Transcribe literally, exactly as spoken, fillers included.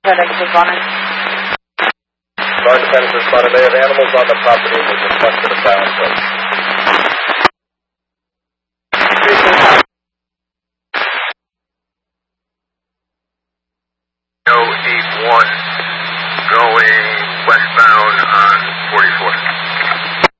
Fire Defenders responded. They have animals on the property and was requested a silent place. eight one going westbound